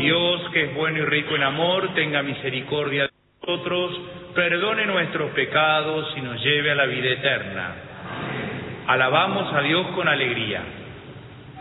Dios, que es bueno y rico en amor, tenga misericordia de nosotros, perdone nuestros pecados y nos lleve a la vida eterna. Amén. Alabamos a Dios con alegría.